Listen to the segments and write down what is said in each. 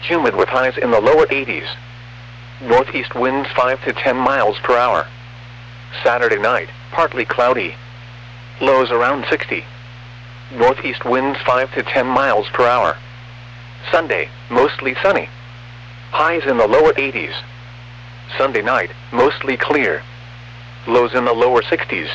Humid with highs in the lower 80s. Northeast winds 5 to 10 miles per hour. Saturday night, partly cloudy. Lows around 60. Northeast winds 5 to 10 miles per hour. Sunday, mostly sunny. Highs in the lower 80s. Sunday night, mostly clear. Lows in the lower 60s.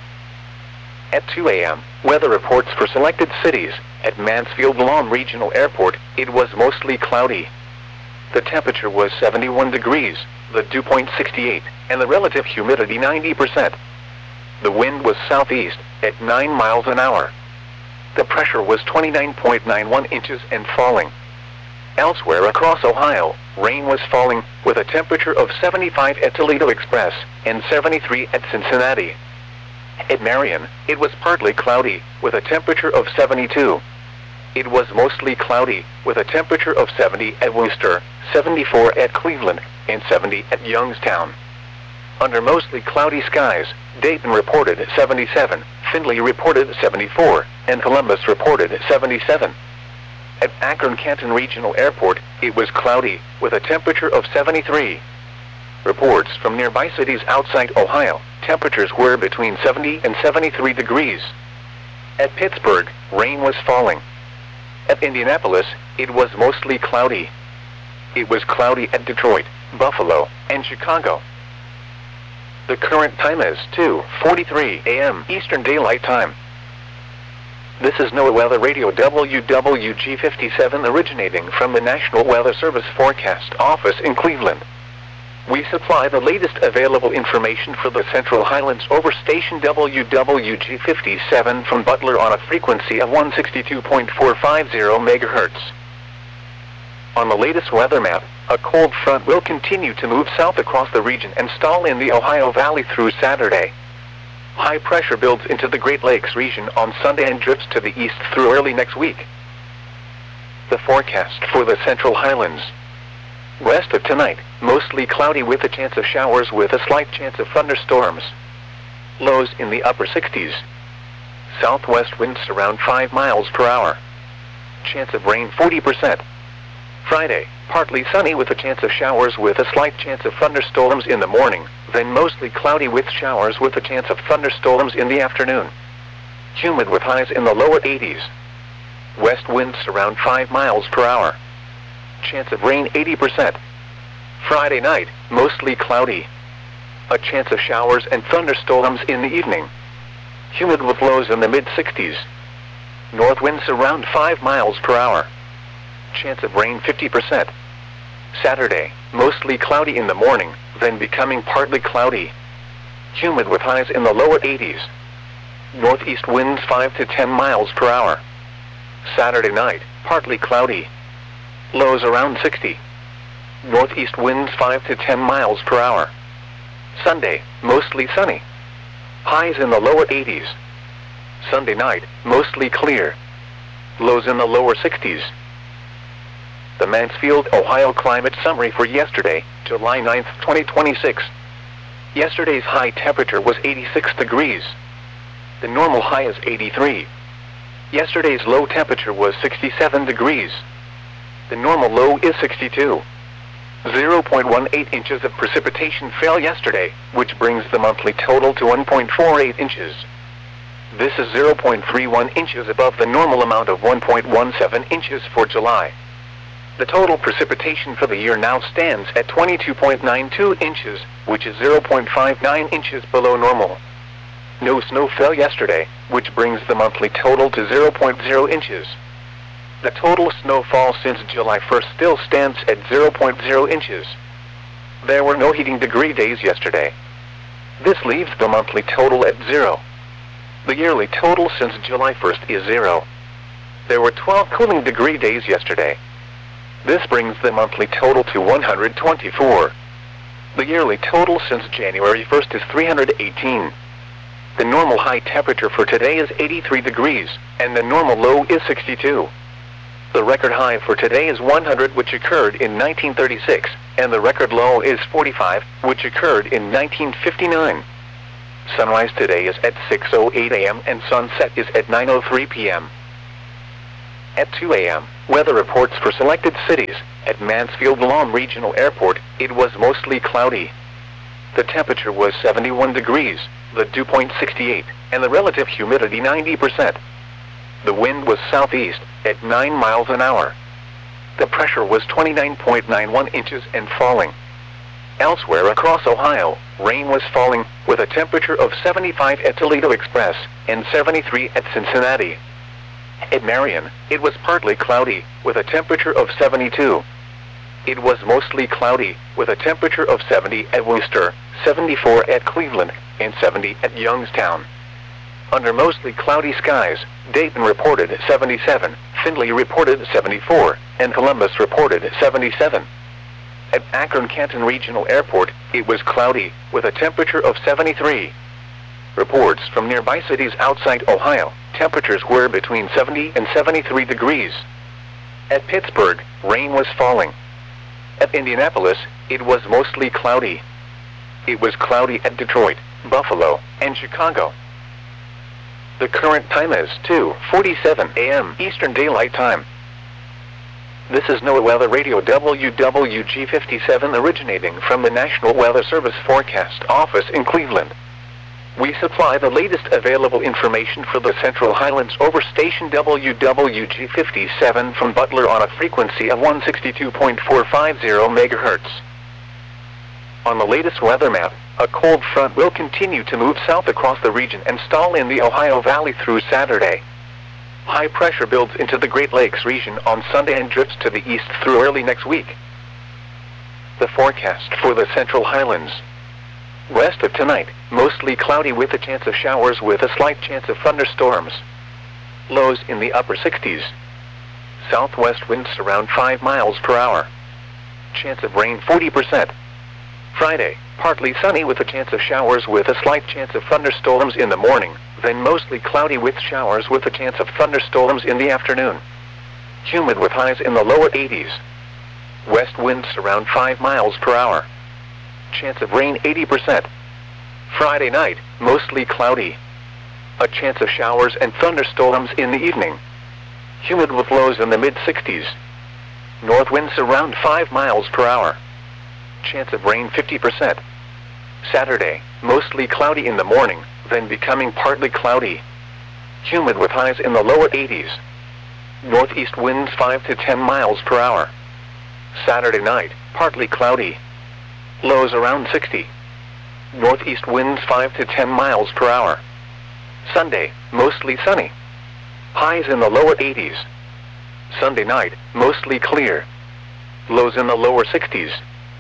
At 2 a.m., weather reports for selected cities. At Mansfield Lawn Regional Airport, it was mostly cloudy. The temperature was 71 degrees, the dew point 68, and the relative humidity 90%. The wind was southeast, at 9 miles an hour. The pressure was 29.91 inches and falling. Elsewhere across Ohio, rain was falling, with a temperature of 75 at Toledo Express, and 73 at Cincinnati. At Marion, it was partly cloudy, with a temperature of 72. It was mostly cloudy, with a temperature of 70 at Worcester, 74 at Cleveland, and 70 at Youngstown. Under mostly cloudy skies, Dayton reported 77, Findlay reported 74, and Columbus reported 77. At Akron-Canton Regional Airport, it was cloudy, with a temperature of 73. Reports from nearby cities outside Ohio, temperatures were between 70 and 73 degrees. At Pittsburgh, rain was falling. At Indianapolis, it was mostly cloudy. It was cloudy at Detroit, Buffalo, and Chicago. The current time is 2:43 a.m. Eastern Daylight Time. This is NOAA Weather Radio WWG57 originating from the National Weather Service Forecast Office in Cleveland. We supply the latest available information for the Central Highlands over station WWG57 from Butler on a frequency of 162.450 MHz. On the latest weather map, a cold front will continue to move south across the region and stall in the Ohio Valley through Saturday. High pressure builds into the Great Lakes region on Sunday and drifts to the east through early next week. The forecast for the Central Highlands. West of tonight, mostly cloudy with a chance of showers with a slight chance of thunderstorms. Lows in the upper 60s. Southwest winds around 5 miles per hour. Chance of rain 40%. Friday, partly sunny with a chance of showers with a slight chance of thunderstorms in the morning, then mostly cloudy with showers with a chance of thunderstorms in the afternoon. Humid with highs in the lower 80s. West winds around 5 miles per hour. Chance of rain 80%. Friday night, mostly cloudy. A chance of showers and thunderstorms in the evening. Humid with lows in the mid-60s. North winds around 5 miles per hour. Chance of rain 50%. Saturday, mostly cloudy in the morning, then becoming partly cloudy. Humid with highs in the lower 80s. Northeast winds 5 to 10 miles per hour. Saturday night, partly cloudy. Lows around 60. Northeast winds 5 to 10 miles per hour. Sunday, mostly sunny. Highs in the lower 80s. Sunday night, mostly clear. Lows in the lower 60s. The Mansfield, Ohio climate summary for yesterday, July 9, 2026. Yesterday's high temperature was 86 degrees. The normal high is 83. Yesterday's low temperature was 67 degrees. The normal low is 62. 0.18 inches of precipitation fell yesterday, which brings the monthly total to 1.48 inches. This is 0.31 inches above the normal amount of 1.17 inches for July. The total precipitation for the year now stands at 22.92 inches, which is 0.59 inches below normal. No snow fell yesterday, which brings the monthly total to 0.0 inches. The total snowfall since July 1st still stands at 0.0 inches. There were no heating degree days yesterday. This leaves the monthly total at 0. The yearly total since July 1st is 0. There were 12 cooling degree days yesterday. This brings the monthly total to 124. The yearly total since January 1st is 318. The normal high temperature for today is 83 degrees, and the normal low is 62. The record high for today is 100, which occurred in 1936, and the record low is 45, which occurred in 1959. Sunrise today is at 6:08 a.m. and sunset is at 9:03 p.m. At 2 a.m., Weather reports for selected cities. At Mansfield-Lam Regional Airport, it was mostly cloudy. The temperature was 71 degrees, the dew point 68, and the relative humidity 90%. The wind was southeast, at 9 miles an hour. The pressure was 29.91 inches and falling. Elsewhere across Ohio, rain was falling, with a temperature of 75 at Toledo Express, and 73 at Cincinnati. At Marion, it was partly cloudy, with a temperature of 72. It was mostly cloudy, with a temperature of 70 at Worcester, 74 at Cleveland, and 70 at Youngstown. Under mostly cloudy skies, Dayton reported 77, Findlay reported 74, and Columbus reported 77. At Akron-Canton Regional Airport, it was cloudy, with a temperature of 73. Reports from nearby cities outside Ohio, temperatures were between 70 and 73 degrees. At Pittsburgh, rain was falling. At Indianapolis, it was mostly cloudy. It was cloudy at Detroit, Buffalo, and Chicago. The current time is 2:47 a.m. Eastern Daylight Time. This is NOAA Weather Radio WWG57 originating from the National Weather Service Forecast Office in Cleveland. We supply the latest available information for the Central Highlands over station WWG57 from Butler on a frequency of 162.450 MHz. On the latest weather map, a cold front will continue to move south across the region and stall in the Ohio Valley through Saturday. High pressure builds into the Great Lakes region on Sunday and drifts to the east through early next week. The forecast for the Central Highlands. West of tonight, mostly cloudy with a chance of showers with a slight chance of thunderstorms. Lows in the upper 60s. Southwest winds around 5 miles per hour. Chance of rain 40%. Friday, partly sunny with a chance of showers with a slight chance of thunderstorms in the morning, then mostly cloudy with showers with a chance of thunderstorms in the afternoon. Humid with highs in the lower 80s. West winds around 5 miles per hour. Chance of rain 80%. Friday night, mostly cloudy. A chance of showers and thunderstorms in the evening. Humid with lows in the mid-60s. North winds around 5 miles per hour. Chance of rain 50%. Saturday, mostly cloudy in the morning, then becoming partly cloudy. Humid with highs in the lower 80s. Northeast winds 5 to 10 miles per hour. Saturday night, partly cloudy. Lows around 60. Northeast winds 5 to 10 miles per hour. Sunday, mostly sunny. Highs in the lower 80s. Sunday night, mostly clear. Lows in the lower 60s.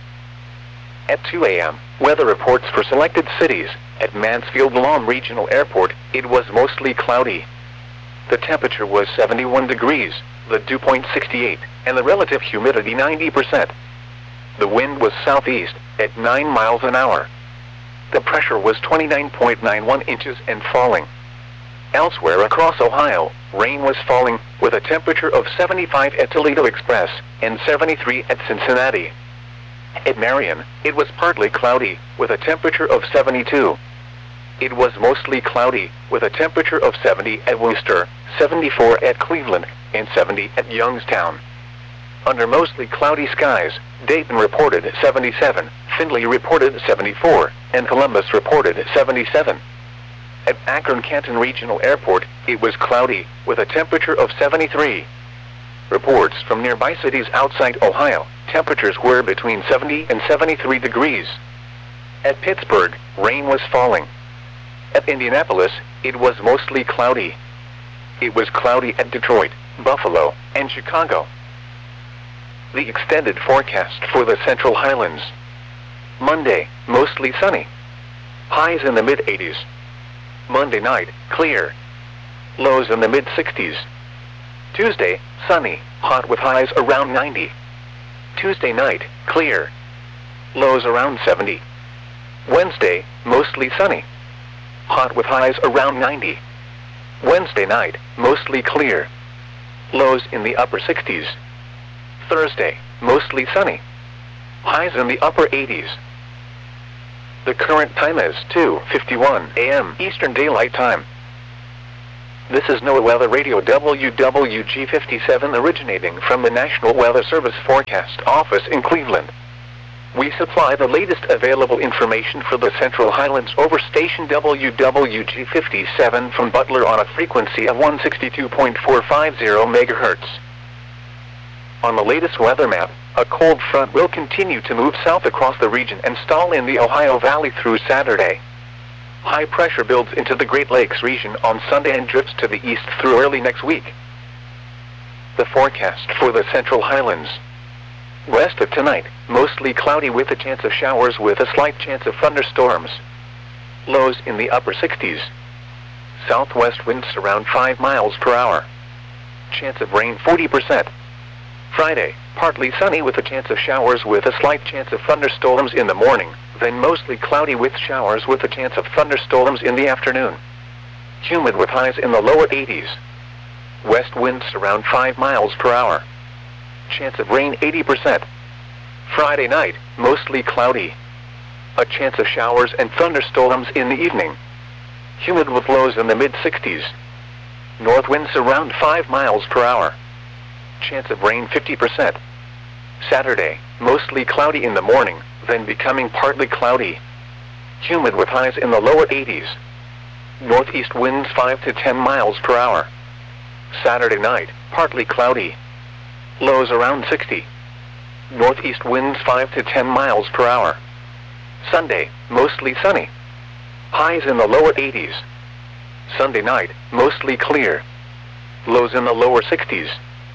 At 2 a.m., weather reports for selected cities. At Mansfield-Lam Regional Airport, it was mostly cloudy. The temperature was 71 degrees, the dew point 68, and the relative humidity 90%. The wind was southeast, at 9 miles an hour. The pressure was 29.91 inches and falling. Elsewhere across Ohio, rain was falling, with a temperature of 75 at Toledo Express, and 73 at Cincinnati. At Marion, it was partly cloudy, with a temperature of 72. It was mostly cloudy, with a temperature of 70 at Worcester, 74 at Cleveland, and 70 at Youngstown. Under mostly cloudy skies, Dayton reported 77, Findlay reported 74, and Columbus reported 77. At Akron-Canton Regional Airport, it was cloudy, with a temperature of 73. Reports from nearby cities outside Ohio, temperatures were between 70 and 73 degrees. At Pittsburgh, rain was falling. At Indianapolis, it was mostly cloudy. It was cloudy at Detroit, Buffalo, and Chicago. The extended forecast for the Central Highlands. Monday, mostly sunny. Highs in the mid-80s. Monday night, clear. Lows in the mid-60s. Tuesday, sunny, hot with highs around 90. Tuesday night, clear. Lows around 70. Wednesday, mostly sunny. Hot with highs around 90. Wednesday night, mostly clear. Lows in the upper 60s. Thursday, mostly sunny. Highs in the upper 80s. The current time is 2:51 a.m. Eastern Daylight Time. This is NOAA Weather Radio WWG57 originating from the National Weather Service Forecast Office in Cleveland. We supply the latest available information for the Central Highlands over station WWG57 from Butler on a frequency of 162.450 MHz. On the latest weather map, a cold front will continue to move south across the region and stall in the Ohio Valley through Saturday. High pressure builds into the Great Lakes region on Sunday and drifts to the east through early next week. The forecast for the Central Highlands. West of tonight, mostly cloudy with a chance of showers with a slight chance of thunderstorms. Lows in the upper 60s. Southwest winds around 5 miles per hour. Chance of rain 40%. Friday, partly sunny with a chance of showers with a slight chance of thunderstorms in the morning, then mostly cloudy with showers with a chance of thunderstorms in the afternoon. Humid with highs in the lower 80s. West winds around 5 miles per hour. Chance of rain 80%. Friday night, mostly cloudy. A chance of showers and thunderstorms in the evening. Humid with lows in the mid-60s. North winds around 5 miles per hour. Chance of rain 50%. Saturday, mostly cloudy in the morning, then becoming partly cloudy. Humid with highs in the lower 80s. Northeast winds 5 to 10 miles per hour. Saturday night, partly cloudy. Lows around 60. Northeast winds 5 to 10 miles per hour. Sunday, mostly sunny. Highs in the lower 80s. Sunday night, mostly clear. Lows in the lower 60s.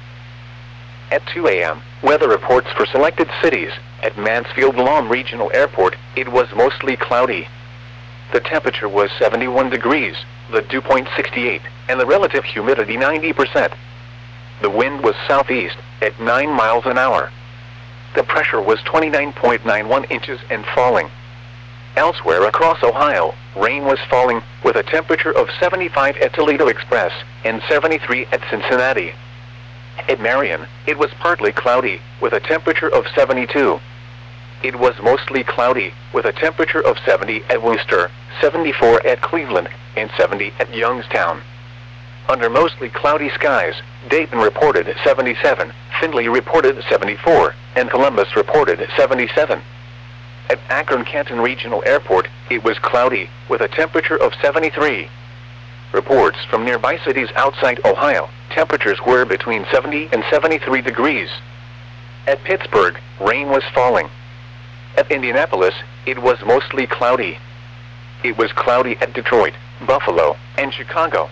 At 2 a.m., weather reports for selected cities. At Mansfield Lawn Regional Airport, it was mostly cloudy. The temperature was 71 degrees, the dew point 68, and the relative humidity 90%. The wind was southeast, at 9 miles an hour. The pressure was 29.91 inches and falling. Elsewhere across Ohio, rain was falling, with a temperature of 75 at Toledo Express, and 73 at Cincinnati. At Marion, it was partly cloudy, with a temperature of 72. It was mostly cloudy, with a temperature of 70 at Worcester, 74 at Cleveland, and 70 at Youngstown. Under mostly cloudy skies, Dayton reported 77, Findlay reported 74, and Columbus reported 77. At Akron-Canton Regional Airport, it was cloudy, with a temperature of 73. Reports from nearby cities outside Ohio, temperatures were between 70 and 73 degrees. At Pittsburgh, rain was falling. At Indianapolis, it was mostly cloudy. It was cloudy at Detroit, Buffalo, and Chicago.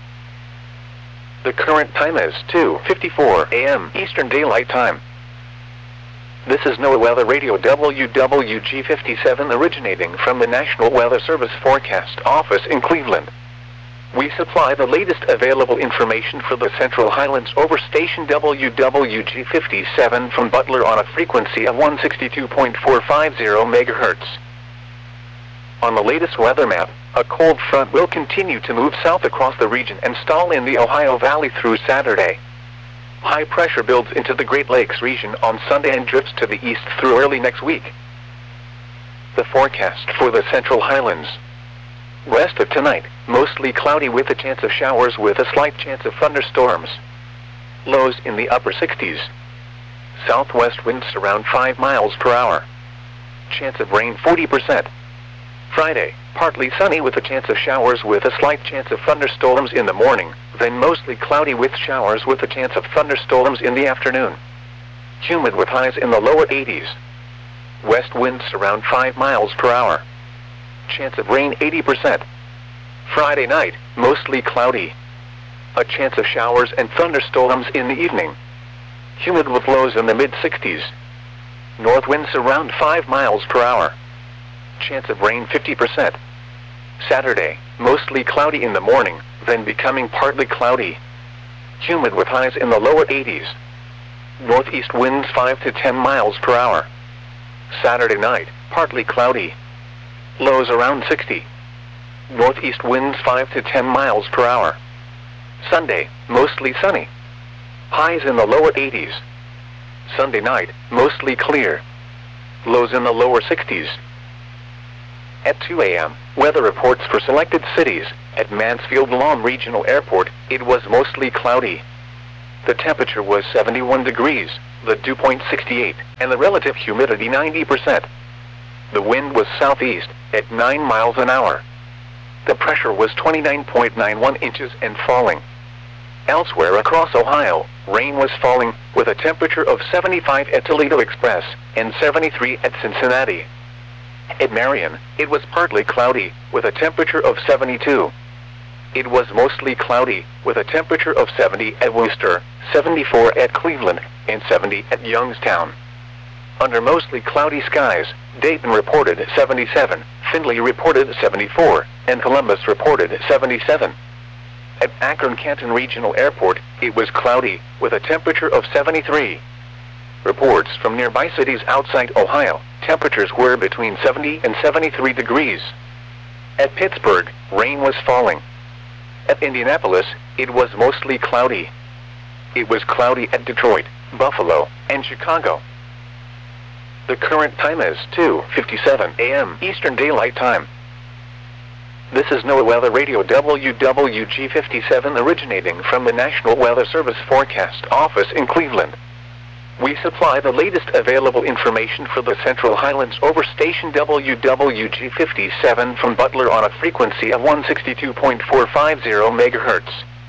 The current time is 2:54 a.m. Eastern Daylight Time. This is NOAA Weather Radio WWG57 originating from the National Weather Service Forecast Office in Cleveland. We supply the latest available information for the Central Highlands over station WWG57 from Butler on a frequency of 162.450 MHz. On the latest weather map, a cold front will continue to move south across the region and stall in the Ohio Valley through Saturday. High pressure builds into the Great Lakes region on Sunday and drifts to the east through early next week. The forecast for the Central Highlands. West of tonight, mostly cloudy with a chance of showers with a slight chance of thunderstorms. Lows in the upper 60s. Southwest winds around 5 miles per hour. Chance of rain 40%. Friday, partly sunny with a chance of showers with a slight chance of thunderstorms in the morning, then mostly cloudy with showers with a chance of thunderstorms in the afternoon. Humid with highs in the lower 80s. West winds around 5 miles per hour. Chance of rain 80%. Friday night, mostly cloudy. A chance of showers and thunderstorms in the evening. Humid with lows in the mid-60s. North winds around 5 miles per hour. Chance of rain 50%. Saturday, mostly cloudy in the morning, then becoming partly cloudy. Humid with highs in the lower 80s. Northeast winds 5 to 10 miles per hour. Saturday night, partly cloudy. Lows around 60. Northeast winds 5 to 10 miles per hour. Sunday, mostly sunny. Highs in the lower 80s. Sunday night, mostly clear. Lows in the lower 60s. At 2 a.m., weather reports for selected cities. At Mansfield-Lom Regional Airport, it was mostly cloudy. The temperature was 71 degrees, the dew point 68, and the relative humidity 90%. The wind was southeast, at 9 miles an hour. The pressure was 29.91 inches and falling. Elsewhere across Ohio, rain was falling, with a temperature of 75 at Toledo Express, and 73 at Cincinnati. At Marion, it was partly cloudy, with a temperature of 72. It was mostly cloudy, with a temperature of 70 at Worcester, 74 at Cleveland, and 70 at Youngstown. Under mostly cloudy skies, Dayton reported 77, Findlay reported 74, and Columbus reported 77. At Akron-Canton Regional Airport, it was cloudy, with a temperature of 73. Reports from nearby cities outside Ohio, temperatures were between 70 and 73 degrees. At Pittsburgh, rain was falling. At Indianapolis, it was mostly cloudy. It was cloudy at Detroit, Buffalo, and Chicago. The current time is 2:57 a.m. Eastern Daylight Time. This is NOAA Weather Radio WWG57 originating from the National Weather Service Forecast Office in Cleveland. We supply the latest available information for the Central Highlands over station WWG57 from Butler on a frequency of 162.450 MHz.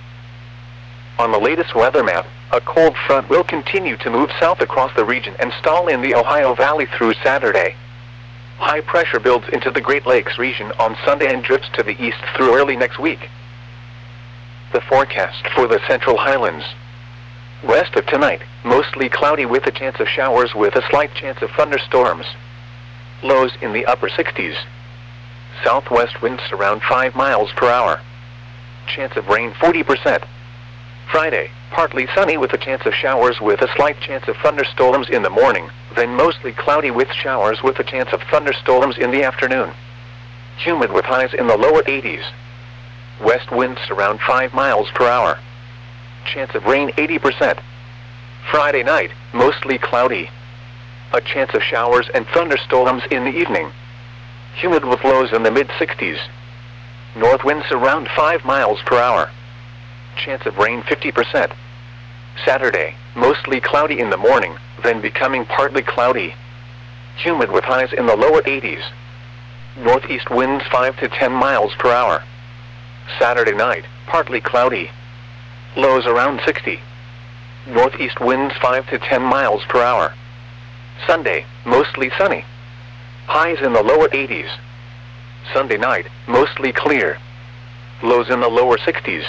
On the latest weather map, a cold front will continue to move south across the region and stall in the Ohio Valley through Saturday. High pressure builds into the Great Lakes region on Sunday and drifts to the east through early next week. The forecast for the Central Highlands. West of tonight, mostly cloudy with a chance of showers with a slight chance of thunderstorms. Lows in the upper 60s. Southwest winds around 5 miles per hour. Chance of rain 40%. Friday, partly sunny with a chance of showers with a slight chance of thunderstorms in the morning, then mostly cloudy with showers with a chance of thunderstorms in the afternoon. Humid with highs in the lower 80s. West winds around 5 miles per hour. Chance of rain 80%. Friday night, mostly cloudy. A chance of showers and thunderstorms in the evening. Humid with lows in the mid-60s. North winds around 5 miles per hour. Chance of rain 50%. Saturday, mostly cloudy in the morning, then becoming partly cloudy. Humid with highs in the lower 80s. Northeast winds 5 to 10 miles per hour. Saturday night, partly cloudy. Lows around 60. Northeast winds 5 to 10 miles per hour. Sunday, mostly sunny. Highs in the lower 80s. Sunday night, mostly clear. Lows in the lower 60s.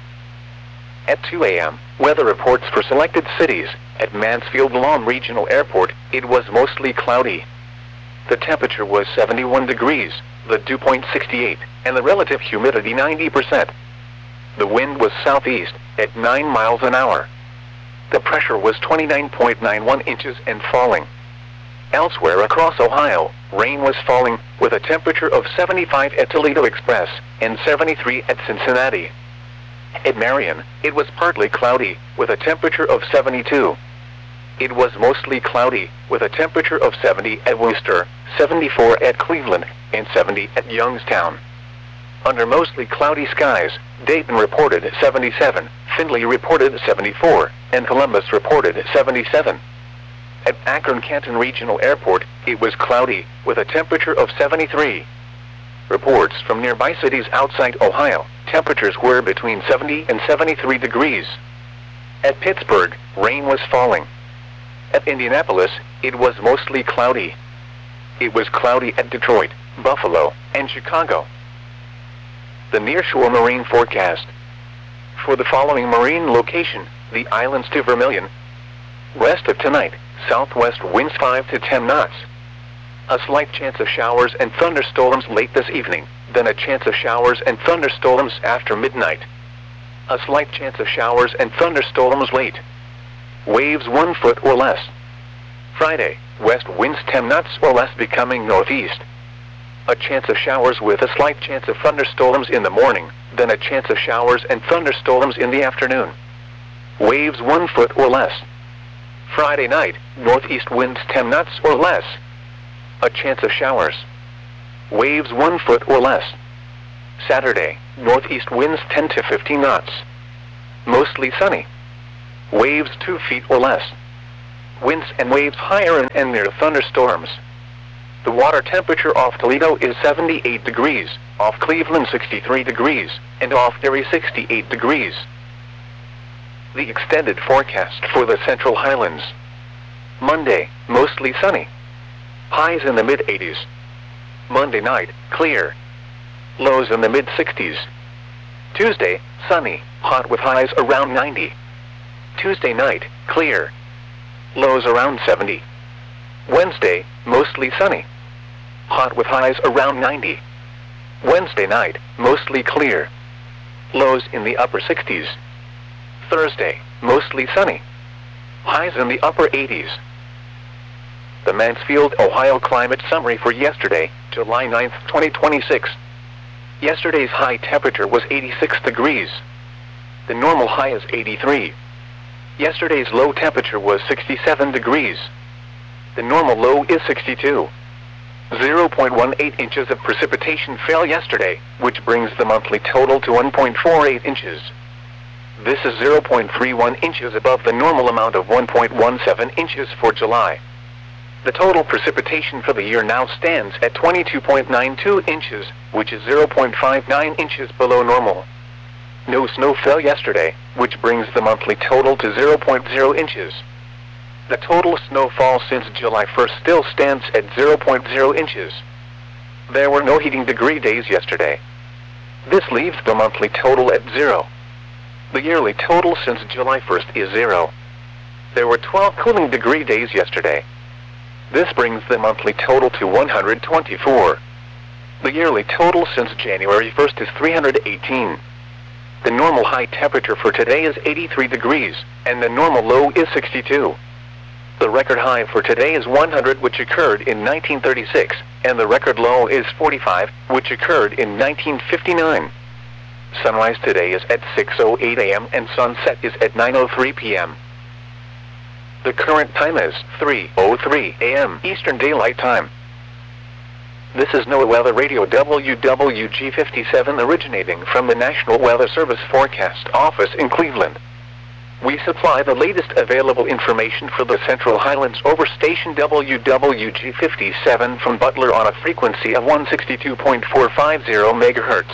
At 2 a.m., weather reports for selected cities. At Mansfield-Lom Regional Airport, it was mostly cloudy. The temperature was 71 degrees, the dew point 68, and the relative humidity 90%. The wind was southeast, at 9 miles an hour. The pressure was 29.91 inches and falling. Elsewhere across Ohio, rain was falling, with a temperature of 75 at Toledo Express, and 73 at Cincinnati. At Marion, it was partly cloudy, with a temperature of 72. It was mostly cloudy, with a temperature of 70 at Worcester, 74 at Cleveland, and 70 at Youngstown. Under mostly cloudy skies, Dayton reported 77, Findlay reported 74, and Columbus reported 77. At Akron-Canton Regional Airport, it was cloudy, with a temperature of 73. Reports from nearby cities outside Ohio, temperatures were between 70 and 73 degrees. At Pittsburgh, rain was falling. At Indianapolis, it was mostly cloudy. It was cloudy at Detroit, Buffalo, and Chicago. The nearshore marine forecast. For the following marine location, the islands to Vermilion. West of tonight, southwest winds 5 to 10 knots. A slight chance of showers and thunderstorms late this evening, then a chance of showers and thunderstorms after midnight. A slight chance of showers and thunderstorms late. Waves 1 foot or less. Friday, west winds 10 knots or less becoming northeast. A chance of showers with a slight chance of thunderstorms in the morning, then a chance of showers and thunderstorms in the afternoon. Waves 1 foot or less. Friday night, northeast winds 10 knots or less. A chance of showers. waves 1 foot or less. Saturday, northeast winds 10 to 15 knots. Mostly sunny. Waves 2 feet or less. Winds and waves higher and near thunderstorms. The water temperature off Toledo is 78 degrees, off Cleveland 63 degrees, and off Erie 68 degrees. The extended forecast for the Central Highlands. Monday, mostly sunny. Highs in the mid-80s. Monday night, clear. Lows in the mid-60s. Tuesday, sunny, hot with highs around 90. Tuesday night, clear. Lows around 70. Wednesday, mostly sunny. Hot with highs around 90. Wednesday night, mostly clear. Lows in the upper 60s. Thursday, mostly sunny. Highs in the upper 80s. The Mansfield, Ohio climate summary for yesterday, July 9, 2026. Yesterday's high temperature was 86 degrees. The normal high is 83. Yesterday's low temperature was 67 degrees. The normal low is 62. 0.18 inches of precipitation fell yesterday, which brings the monthly total to 1.48 inches. This is 0.31 inches above the normal amount of 1.17 inches for July. The total precipitation for the year now stands at 22.92 inches, which is 0.59 inches below normal. No snow fell yesterday, which brings the monthly total to 0.0 inches. The total snowfall since July 1st still stands at 0.0 inches. There were no heating degree days yesterday. This leaves the monthly total at 0. The yearly total since July 1st is 0. There were 12 cooling degree days yesterday. This brings the monthly total to 124. The yearly total since January 1st is 318. The normal high temperature for today is 83 degrees, and the normal low is 62. The record high for today is 100, which occurred in 1936, and the record low is 45, which occurred in 1959. Sunrise today is at 6:08 a.m. and sunset is at 9:03 p.m. The current time is 3:03 a.m. Eastern Daylight Time. This is NOAA Weather Radio WWG57 originating from the National Weather Service Forecast Office in Cleveland. We supply the latest available information for the Central Highlands over station WWG57 from Butler on a frequency of 162.450 MHz.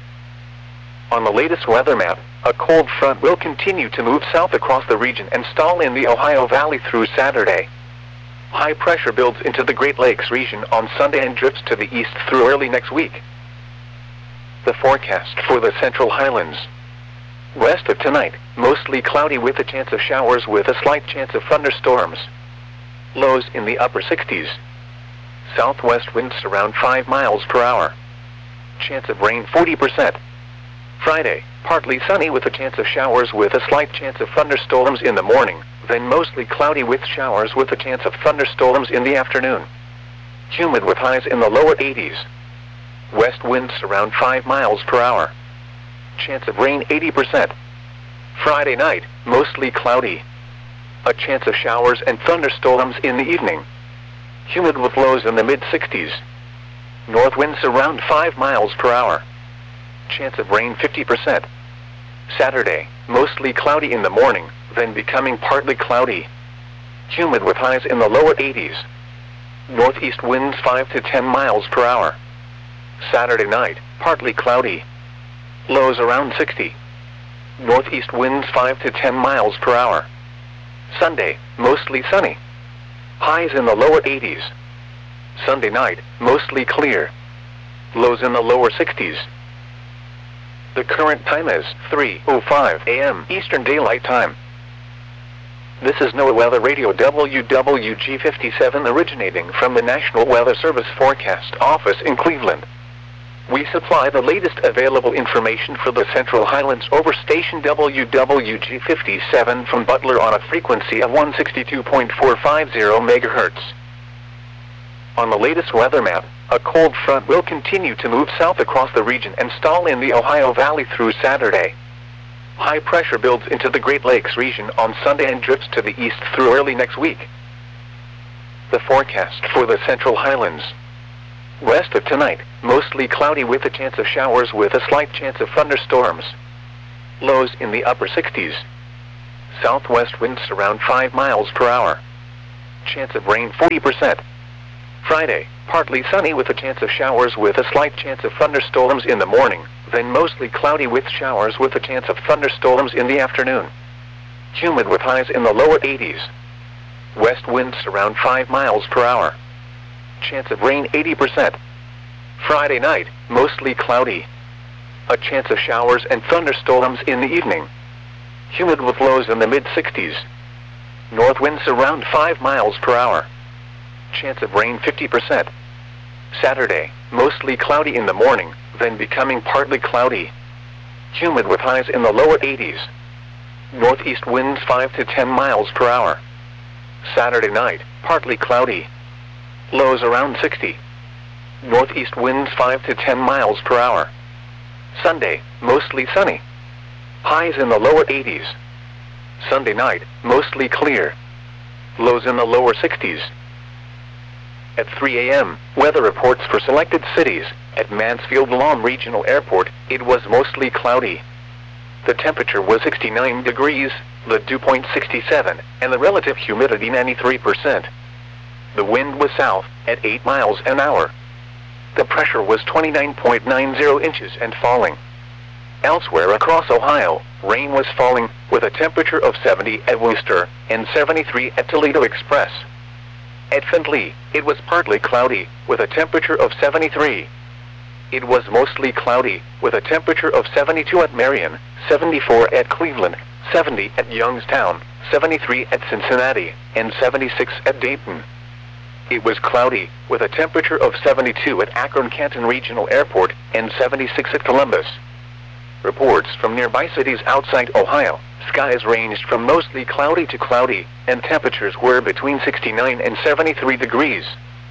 On the latest weather map, a cold front will continue to move south across the region and stall in the Ohio Valley through Saturday. High pressure builds into the Great Lakes region on Sunday and drifts to the east through early next week. The forecast for the Central Highlands. West of tonight, mostly cloudy with a chance of showers with a slight chance of thunderstorms. Lows in the upper 60s. Southwest winds around 5 miles per hour. Chance of rain 40%. Friday, partly sunny with a chance of showers with a slight chance of thunderstorms in the morning, then mostly cloudy with showers with a chance of thunderstorms in the afternoon. Humid with highs in the lower 80s. West winds around 5 miles per hour. Chance of rain 80%. Friday night, mostly cloudy. A chance of showers and thunderstorms in the evening. Humid with lows in the mid-60s. North winds around 5 miles per hour. Chance of rain 50%. Saturday, mostly cloudy in the morning, then becoming partly cloudy. Humid with highs in the lower 80s. Northeast winds 5 to 10 miles per hour. Saturday night, partly cloudy. Lows around 60. Northeast winds 5 to 10 miles per hour. Sunday, mostly sunny. Highs in the lower 80s. Sunday night, mostly clear. Lows in the lower 60s. The current time is 3:05 a.m. Eastern Daylight Time. This is NOAA Weather Radio WWG57 originating from the National Weather Service Forecast Office in Cleveland. We supply the latest available information for the Central Highlands over station WWG57 from Butler on a frequency of 162.450 MHz. On the latest weather map, a cold front will continue to move south across the region and stall in the Ohio Valley through Saturday. High pressure builds into the Great Lakes region on Sunday and drifts to the east through early next week. The forecast for the Central Highlands. West of tonight, mostly cloudy with a chance of showers with a slight chance of thunderstorms. Lows in the upper 60s. Southwest winds around 5 miles per hour. Chance of rain 40%. Friday, partly sunny with a chance of showers with a slight chance of thunderstorms in the morning, then mostly cloudy with showers with a chance of thunderstorms in the afternoon. Humid with highs in the lower 80s. West winds around 5 miles per hour. Chance of rain 80%. Friday night, mostly cloudy. A chance of showers and thunderstorms in the evening. Humid with lows in the mid-60s. North winds around 5 miles per hour. Chance of rain 50%. Saturday, mostly cloudy in the morning, then becoming partly cloudy. Humid with highs in the lower 80s. Northeast winds 5 to 10 miles per hour. Saturday night, partly cloudy. Lows around 60. Northeast winds 5 to 10 miles per hour. Sunday, mostly sunny. Highs in the lower 80s. Sunday night, mostly clear. Lows in the lower 60s. At 3 a.m., weather reports for selected cities. At Mansfield-Lahm Regional Airport, it was mostly cloudy. The temperature was 69 degrees, the dew point 67, and the relative humidity 93%. The wind was south, at 8 miles an hour. The pressure was 29.90 inches and falling. Elsewhere across Ohio, rain was falling, with a temperature of 70 at Wooster, and 73 at Toledo Express. At Findlay, it was partly cloudy, with a temperature of 73. It was mostly cloudy, with a temperature of 72 at Marion, 74 at Cleveland, 70 at Youngstown, 73 at Cincinnati, and 76 at Dayton. It was cloudy, with a temperature of 72 at Akron-Canton Regional Airport, and 76 at Columbus. Reports from nearby cities outside Ohio, skies ranged from mostly cloudy to cloudy, and temperatures were between 69 and 73 degrees.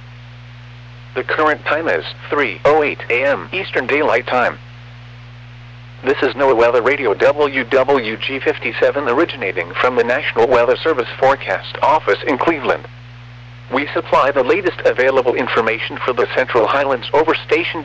The current time is 3:08 a.m. Eastern Daylight Time. This is NOAA Weather Radio WWG57 originating from the National Weather Service Forecast Office in Cleveland. We supply the latest available information for the Central Highlands over station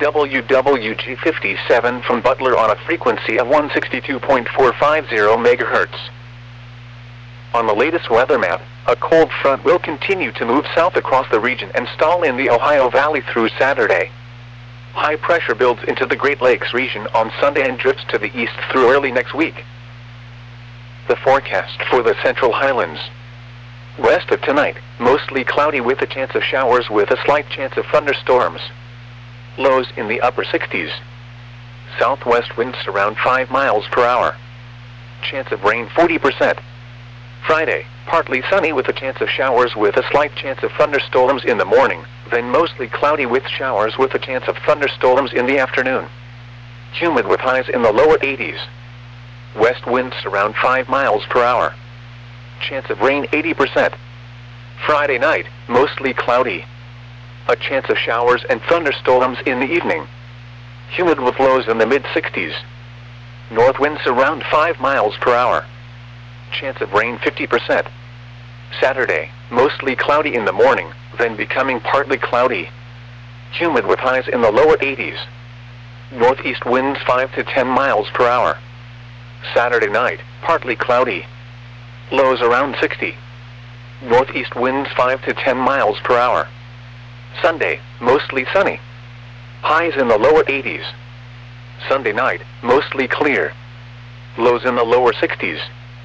WWG57 from Butler on a frequency of 162.450 MHz. On the latest weather map, a cold front will continue to move south across the region and stall in the Ohio Valley through Saturday. High pressure builds into the Great Lakes region on Sunday and drifts to the east through early next week. The forecast for the Central Highlands. West of tonight, mostly cloudy with a chance of showers with a slight chance of thunderstorms. Lows in the upper 60s. Southwest winds around 5 miles per hour. Chance of rain 40%. Friday, partly sunny with a chance of showers with a slight chance of thunderstorms in the morning, then mostly cloudy with showers with a chance of thunderstorms in the afternoon. Humid with highs in the lower 80s. West winds around 5 miles per hour. Chance of rain 80%. Friday night, mostly cloudy. A chance of showers and thunderstorms in the evening. Humid with lows in the mid-60s. North winds around 5 miles per hour. Chance of rain 50%. Saturday, mostly cloudy in the morning, then becoming partly cloudy. Humid with highs in the lower 80s. Northeast winds 5 to 10 miles per hour. Saturday night, partly cloudy. Lows around 60. Northeast winds 5 to 10 miles per hour. Sunday, mostly sunny. Highs in the lower 80s. Sunday night, mostly clear. Lows in the lower 60s.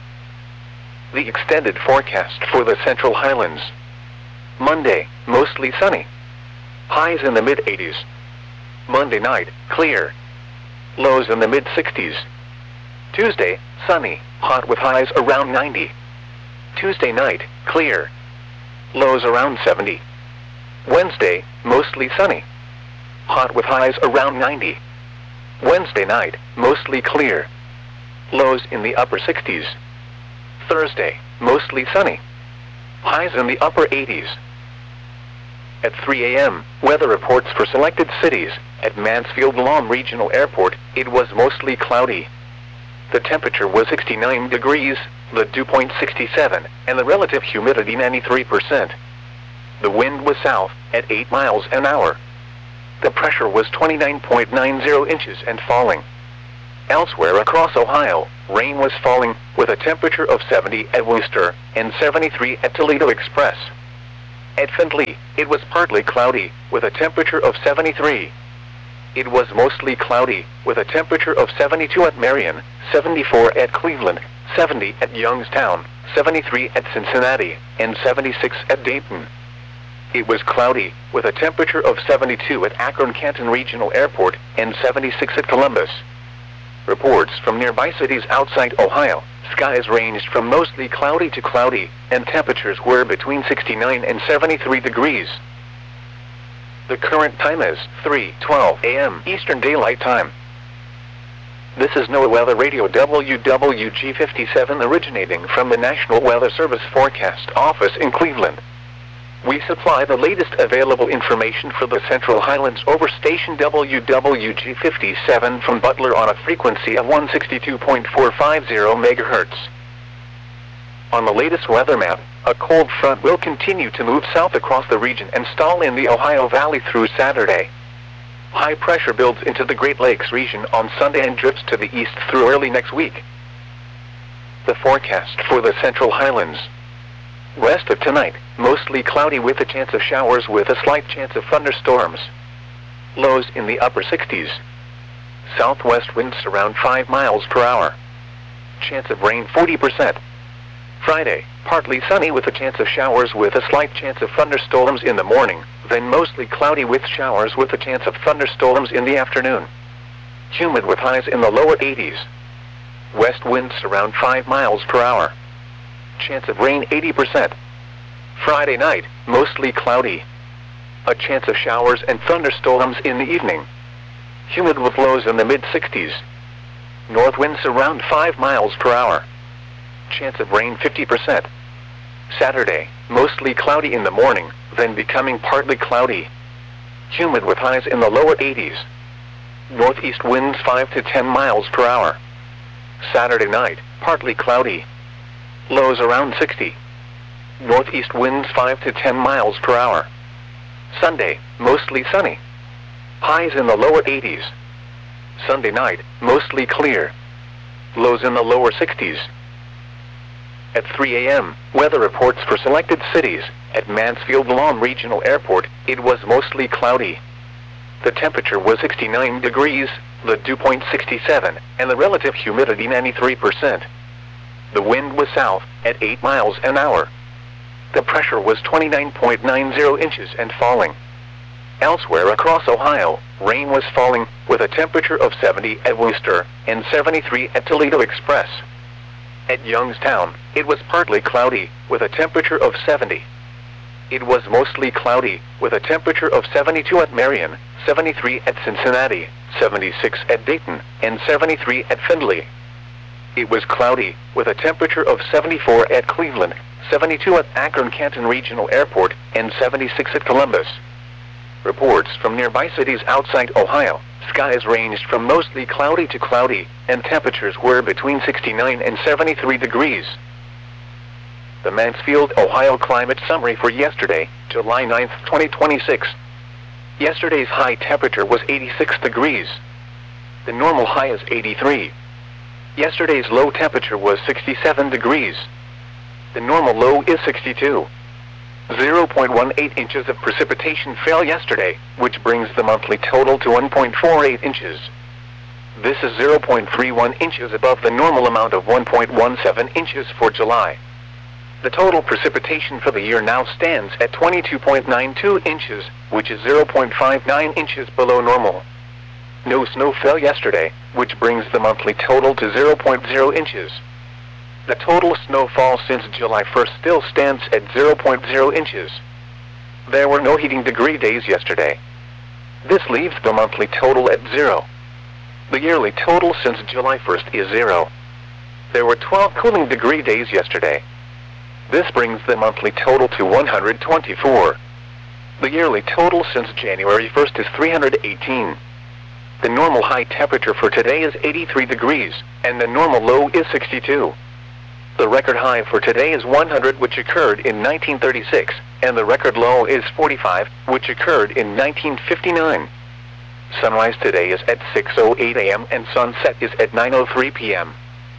The extended forecast for the Central Highlands. Monday, mostly sunny. Highs in the mid-80s. Monday night, clear. Lows in the mid-60s. Tuesday, sunny, hot with highs around 90. Tuesday night, clear. Lows around 70. Wednesday, mostly sunny. Hot with highs around 90. Wednesday night, mostly clear. Lows in the upper 60s. Thursday, mostly sunny. Highs in the upper 80s. At 3 a.m., weather reports for selected cities. At Mansfield-Lahm Regional Airport, it was mostly cloudy. The temperature was 69 degrees, the dew point 67, and the relative humidity 93%. The wind was south, at 8 miles an hour. The pressure was 29.90 inches and falling. Elsewhere across Ohio, rain was falling, with a temperature of 70 at Wooster and 73 at Toledo Express. At Findlay, it was partly cloudy, with a temperature of 73. It was mostly cloudy, with a temperature of 72 at Marion, 74 at Cleveland, 70 at Youngstown, 73 at Cincinnati, and 76 at Dayton. It was cloudy, with a temperature of 72 at Akron-Canton Regional Airport and 76 at Columbus. Reports from nearby cities outside Ohio, skies ranged from mostly cloudy to cloudy, and temperatures were between 69 and 73 degrees. The current time is 3:12 a.m. Eastern Daylight Time. This is NOAA Weather Radio WWG57 originating from the National Weather Service Forecast Office in Cleveland. We supply the latest available information for the Central Highlands over station WWG57 from Butler on a frequency of 162.450 MHz. On the latest weather map, a cold front will continue to move south across the region and stall in the Ohio Valley through Saturday. High pressure builds into the Great Lakes region on Sunday and drifts to the east through early next week. The forecast for the Central Highlands. West of tonight, mostly cloudy with a chance of showers with a slight chance of thunderstorms. Lows in the upper 60s. Southwest winds around 5 miles per hour. Chance of rain 40%. Friday, partly sunny with a chance of showers with a slight chance of thunderstorms in the morning, then mostly cloudy with showers with a chance of thunderstorms in the afternoon. Humid with highs in the lower 80s. West winds around 5 miles per hour. Chance of rain 80%. Friday night, mostly cloudy. A chance of showers and thunderstorms in the evening. Humid with lows in the mid-60s. North winds around 5 miles per hour. Chance of rain 50%. Saturday, mostly cloudy in the morning, then becoming partly cloudy. Humid with highs in the lower 80s. Northeast winds 5 to 10 miles per hour. Saturday night, partly cloudy. Lows around 60. Northeast winds 5 to 10 miles per hour. Sunday, mostly sunny. Highs in the lower 80s. Sunday night, mostly clear. Lows in the lower 60s. At 3 a.m., weather reports for selected cities. At Mansfield Lawn Regional Airport, it was mostly cloudy. The temperature was 69 degrees, the dew point 67, and the relative humidity 93%. The wind was south, at 8 miles an hour. The pressure was 29.90 inches and falling. Elsewhere across Ohio, rain was falling, with a temperature of 70 at Wooster and 73 at Toledo Express. At Youngstown, it was partly cloudy, with a temperature of 70. It was mostly cloudy, with a temperature of 72 at Marion, 73 at Cincinnati, 76 at Dayton, and 73 at Findlay. It was cloudy, with a temperature of 74 at Cleveland, 72 at Akron-Canton Regional Airport, and 76 at Columbus. Reports from nearby cities outside Ohio, skies ranged from mostly cloudy to cloudy, and temperatures were between 69 and 73 degrees. The Mansfield, Ohio climate summary for yesterday, July 9, 2026. Yesterday's high temperature was 86 degrees. The normal high is 83. Yesterday's low temperature was 67 degrees. The normal low is 62. 0.18 inches of precipitation fell yesterday, which brings the monthly total to 1.48 inches. This is 0.31 inches above the normal amount of 1.17 inches for July. The total precipitation for the year now stands at 22.92 inches, which is 0.59 inches below normal. No snow fell yesterday, which brings the monthly total to 0.0 inches. The total snowfall since July 1st still stands at 0.0 inches. There were no heating degree days yesterday. This leaves the monthly total at 0. The yearly total since July 1st is 0. There were 12 cooling degree days yesterday. This brings the monthly total to 124. The yearly total since January 1st is 318. The normal high temperature for today is 83 degrees, and the normal low is 62. The record high for today is 100, which occurred in 1936, and the record low is 45, which occurred in 1959. Sunrise today is at 6:08 a.m. and sunset is at 9:03 p.m.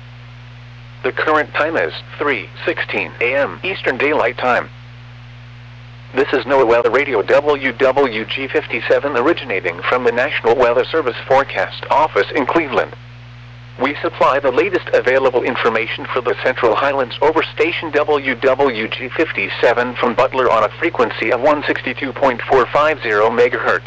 The current time is 3:16 a.m. Eastern Daylight Time. This is NOAA Weather Radio WWG57 originating from the National Weather Service Forecast Office in Cleveland. We supply the latest available information for the Central Highlands over station WWG57 from Butler on a frequency of 162.450 MHz.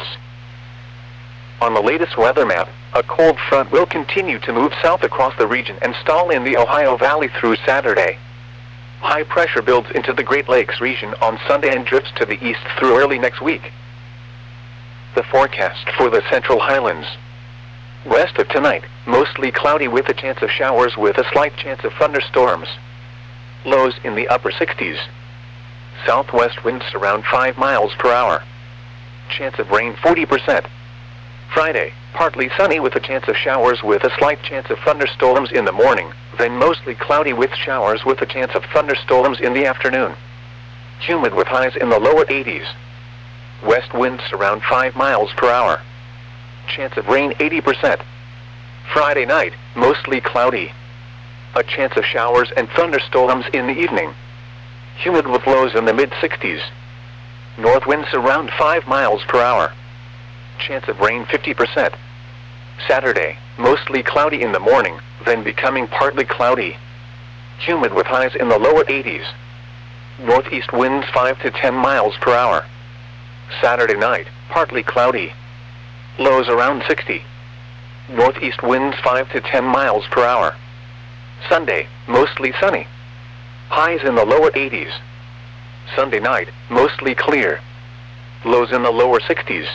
On the latest weather map, a cold front will continue to move south across the region and stall in the Ohio Valley through Saturday. High pressure builds into the Great Lakes region on Sunday and drifts to the east through early next week. The forecast for the Central Highlands. West of tonight, mostly cloudy with a chance of showers with a slight chance of thunderstorms. Lows in the upper 60s. Southwest winds around 5 miles per hour. Chance of rain 40%. Friday, partly sunny with a chance of showers with a slight chance of thunderstorms in the morning, then mostly cloudy with showers with a chance of thunderstorms in the afternoon. Humid with highs in the lower 80s. West winds around 5 miles per hour. Chance of rain 80%. Friday night, mostly cloudy. A chance of showers and thunderstorms in the evening. Humid with lows in the mid-60s. North winds around 5 miles per hour. Chance of rain 50%. Saturday, mostly cloudy in the morning, then becoming partly cloudy. Humid with highs in the lower 80s. Northeast winds 5 to 10 miles per hour. Saturday night, partly cloudy. Lows around 60. Northeast winds 5 to 10 miles per hour. Sunday, mostly sunny. Highs in the lower 80s. Sunday night, mostly clear. Lows in the lower 60s.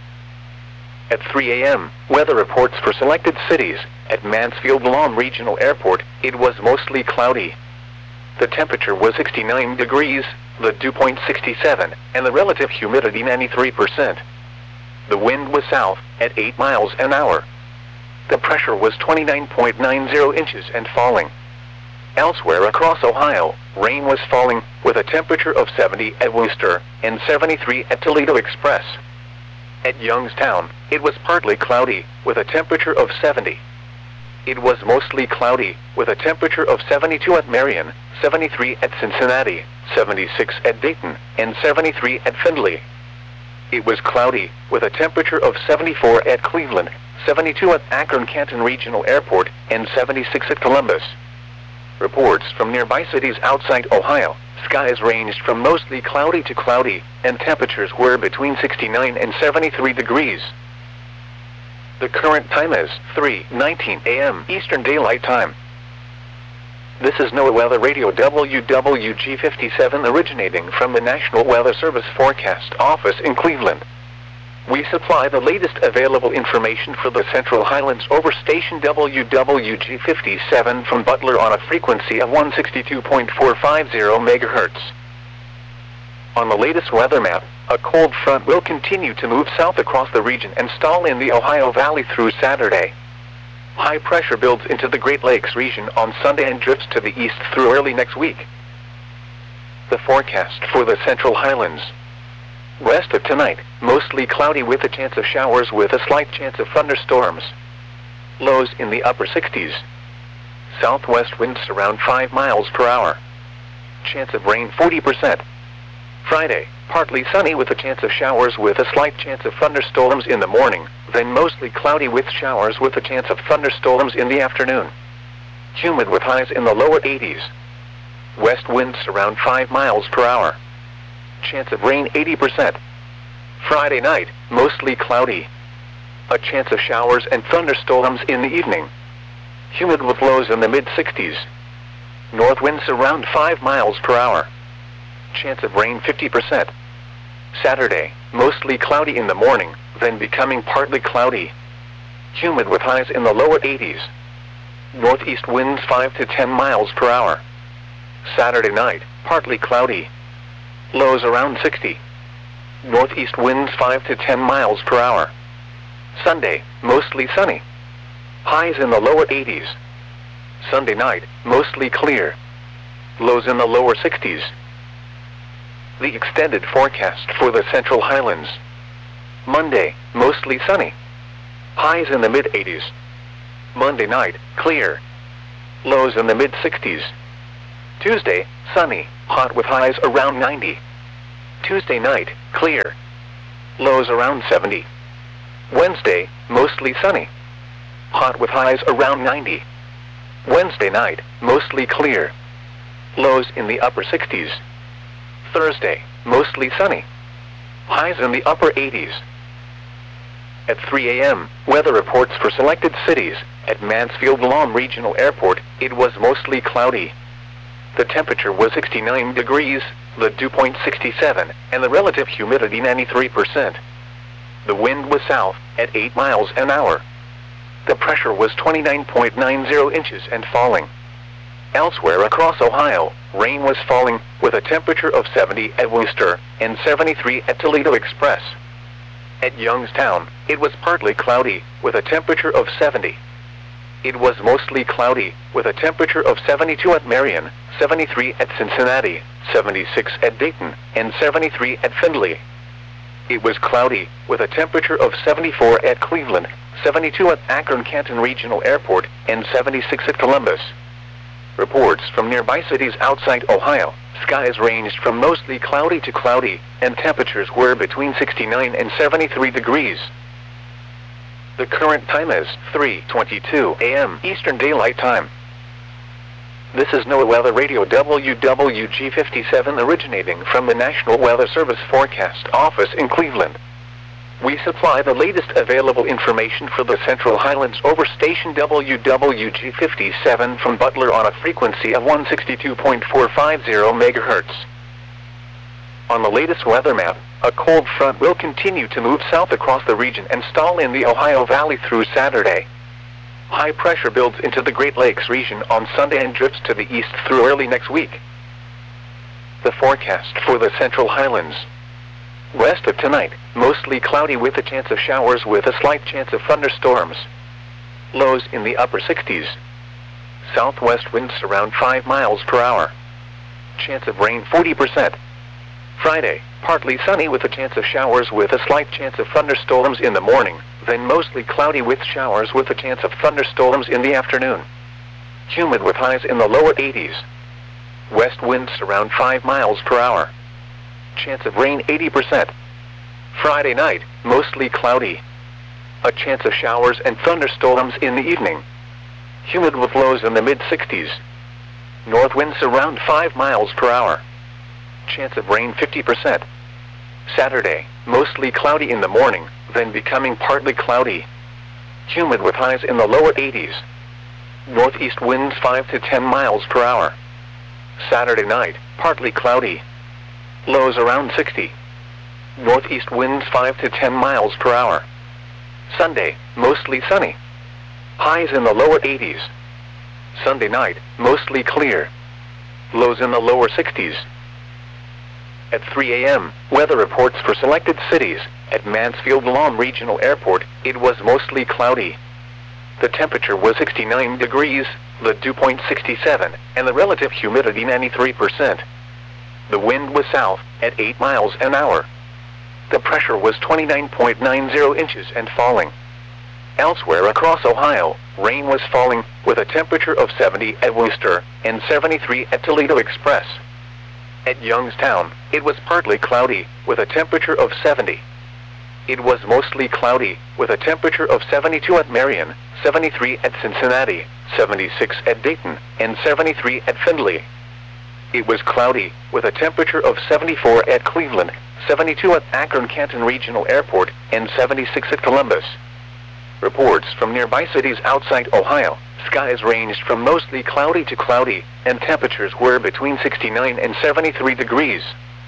At 3 a.m., weather reports for selected cities. At Mansfield-Lawn Regional Airport, it was mostly cloudy. The temperature was 69 degrees, the dew point 67, and the relative humidity 93%. The wind was south, at 8 miles an hour. The pressure was 29.90 inches and falling. Elsewhere across Ohio, rain was falling, with a temperature of 70 at Wooster, and 73 at Toledo Express. At Youngstown, it was partly cloudy, with a temperature of 70. It was mostly cloudy, with a temperature of 72 at Marion, 73 at Cincinnati, 76 at Dayton, and 73 at Findlay. It was cloudy, with a temperature of 74 at Cleveland, 72 at Akron-Canton Regional Airport, and 76 at Columbus. Reports from nearby cities outside Ohio, skies ranged from mostly cloudy to cloudy, and temperatures were between 69 and 73 degrees. The current time is 3:19 a.m. Eastern Daylight Time. This is NOAA Weather Radio WWG57 originating from the National Weather Service Forecast Office in Cleveland. We supply the latest available information for the Central Highlands over station WWG57 from Butler on a frequency of 162.450 MHz. On the latest weather map, a cold front will continue to move south across the region and stall in the Ohio Valley through Saturday. High pressure builds into the Great Lakes region on Sunday and drifts to the east through early next week. The forecast for the Central Highlands. West of tonight, mostly cloudy with a chance of showers with a slight chance of thunderstorms. Lows in the upper 60s. Southwest winds around 5 miles per hour. Chance of rain 40%. Friday, partly sunny with a chance of showers with a slight chance of thunderstorms in the morning, then mostly cloudy with showers with a chance of thunderstorms in the afternoon. Humid with highs in the lower 80s. West winds around 5 miles per hour. Chance of rain 80%. Friday night, mostly cloudy. A chance of showers and thunderstorms in the evening. Humid with lows in the mid-60s. North winds around 5 miles per hour. Chance of rain 50%. Saturday, mostly cloudy in the morning, then becoming partly cloudy. Humid with highs in the lower 80s. Northeast winds 5 to 10 miles per hour. Saturday night, partly cloudy. Lows around 60. Northeast winds 5 to 10 miles per hour. Sunday, mostly sunny. Highs in the lower 80s. Sunday night, mostly clear. Lows in the lower 60s. The extended forecast for the Central Highlands. Monday, mostly sunny. Highs in the mid-80s. Monday night, clear. Lows in the mid-60s. Tuesday, sunny, hot with highs around 90. Tuesday night, clear. Lows around 70. Wednesday, mostly sunny. Hot with highs around 90. Wednesday night, mostly clear. Lows in the upper 60s. Thursday, mostly sunny. Highs in the upper 80s. At 3 a.m., weather reports for selected cities. At Mansfield-Lam Regional Airport, it was mostly cloudy. The temperature was 69 degrees, the dew point 67, and the relative humidity 93%. The wind was south, at 8 miles an hour. The pressure was 29.90 inches and falling. Elsewhere across Ohio, rain was falling, with a temperature of 70 at Wooster, and 73 at Toledo Express. At Youngstown, it was partly cloudy, with a temperature of 70. It was mostly cloudy, with a temperature of 72 at Marion, 73 at Cincinnati, 76 at Dayton, and 73 at Findlay. It was cloudy, with a temperature of 74 at Cleveland, 72 at Akron-Canton Regional Airport, and 76 at Columbus. Reports from nearby cities outside Ohio, skies ranged from mostly cloudy to cloudy, and temperatures were between 69 and 73 degrees. The current time is 3:22 a.m. Eastern Daylight Time. This is NOAA Weather Radio WWG57 originating from the National Weather Service Forecast Office in Cleveland. We supply the latest available information for the Central Highlands over station WWG57 from Butler on a frequency of 162.450 MHz. On the latest weather map, a cold front will continue to move south across the region and stall in the Ohio Valley through Saturday. High pressure builds into the Great Lakes region on Sunday and drifts to the east through early next week. The forecast for the Central Highlands. West of tonight, mostly cloudy with a chance of showers with a slight chance of thunderstorms. Lows in the upper 60s. Southwest winds around 5 miles per hour. Chance of rain 40%. Friday, partly sunny with a chance of showers with a slight chance of thunderstorms in the morning, then mostly cloudy with showers with a chance of thunderstorms in the afternoon. Humid with highs in the lower 80s. West winds around 5 miles per hour. Chance of rain 80%. Friday night, mostly cloudy. A chance of showers and thunderstorms in the evening. Humid with lows in the mid-60s. North winds around 5 miles per hour. Chance of rain 50%. Saturday, mostly cloudy in the morning, then becoming partly cloudy. Humid with highs in the lower 80s. Northeast winds 5 to 10 miles per hour. Saturday night, partly cloudy. Lows around 60. Northeast winds 5 to 10 miles per hour. Sunday, mostly sunny. Highs in the lower 80s. Sunday night, mostly clear. Lows in the lower 60s. At 3 a.m., weather reports for selected cities. At Mansfield-Lam Regional Airport, it was mostly cloudy. The temperature was 69 degrees, the dew point 67, and the relative humidity 93%. The wind was south, at 8 miles an hour. The pressure was 29.90 inches and falling. Elsewhere across Ohio, rain was falling, with a temperature of 70 at Wooster, and 73 at Toledo Express. At Youngstown, it was partly cloudy, with a temperature of 70. It was mostly cloudy, with a temperature of 72 at Marion, 73 at Cincinnati, 76 at Dayton, and 73 at Findlay. It was cloudy, with a temperature of 74 at Cleveland, 72 at Akron-Canton Regional Airport, and 76 at Columbus. Reports from nearby cities outside Ohio, skies ranged from mostly cloudy to cloudy, and temperatures were between 69 and 73 degrees.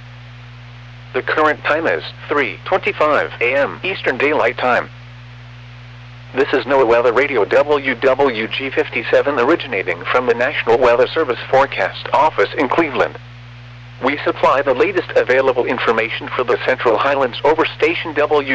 The current time is 3:25 a.m. Eastern Daylight Time. This is NOAA Weather Radio WWG57 originating from the National Weather Service Forecast Office in Cleveland. We supply the latest available information for the Central Highlands over station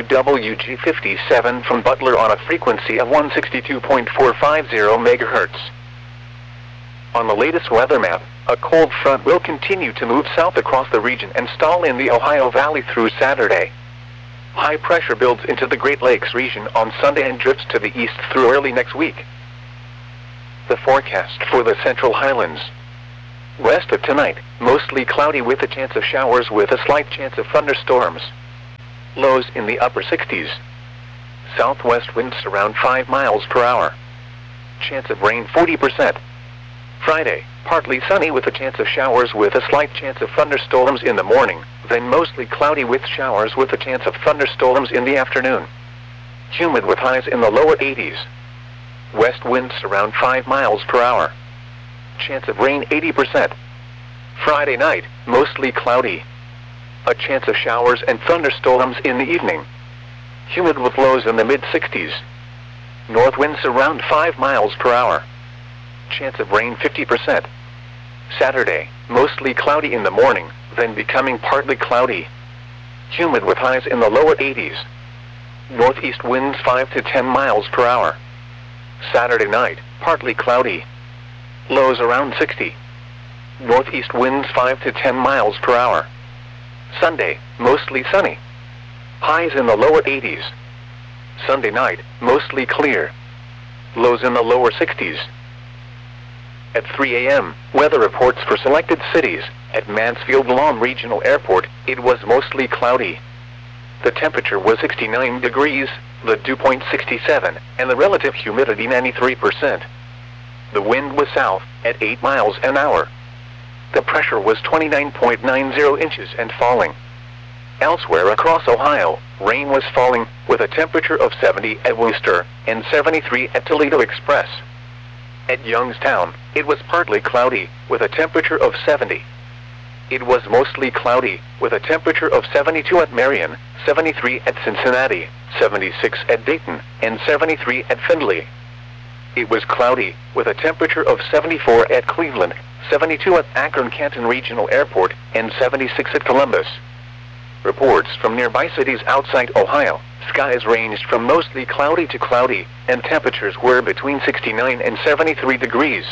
WWG57 from Butler on a frequency of 162.450 MHz. On the latest weather map, a cold front will continue to move south across the region and stall in the Ohio Valley through Saturday. High pressure builds into the Great Lakes region on Sunday and drifts to the east through early next week. The forecast for the Central Highlands. West of tonight, mostly cloudy with a chance of showers with a slight chance of thunderstorms. Lows in the upper 60s. Southwest winds around 5 miles per hour. Chance of rain 40%. Friday, partly sunny with a chance of showers with a slight chance of thunderstorms in the morning, then mostly cloudy with showers with a chance of thunderstorms in the afternoon. Humid with highs in the lower 80s. West winds around 5 miles per hour. Chance of rain 80%. Friday night, mostly cloudy. A chance of showers and thunderstorms in the evening. Humid with lows in the mid-60s. North winds around 5 miles per hour. Chance of rain 50%. Saturday, mostly cloudy in the morning, then becoming partly cloudy. Humid with highs in the lower 80s. Northeast winds 5 to 10 miles per hour. Saturday night, partly cloudy. Lows around 60. Northeast winds 5 to 10 miles per hour. Sunday, mostly sunny. Highs in the lower 80s. Sunday night, mostly clear. Lows in the lower 60s. At 3 a.m., weather reports for selected cities. At Mansfield Lawn Regional Airport, it was mostly cloudy. The temperature was 69 degrees, the dew point 67, and the relative humidity 93%. The wind was south, at 8 miles an hour. The pressure was 29.90 inches and falling. Elsewhere across Ohio, rain was falling, with a temperature of 70 at Worcester, and 73 at Toledo Express. At Youngstown, it was partly cloudy, with a temperature of 70. It was mostly cloudy, with a temperature of 72 at Marion, 73 at Cincinnati, 76 at Dayton, and 73 at Findlay. It was cloudy, with a temperature of 74 at Cleveland, 72 at Akron-Canton Regional Airport, and 76 at Columbus. Reports from nearby cities outside Ohio, skies ranged from mostly cloudy to cloudy, and temperatures were between 69 and 73 degrees.